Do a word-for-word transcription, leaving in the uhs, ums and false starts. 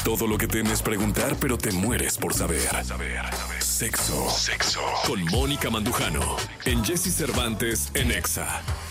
Todo lo que temes preguntar, pero te mueres por saber. Sexo. Sexo. Con Mónica Mandujano. En Jessy Cervantes en Exa.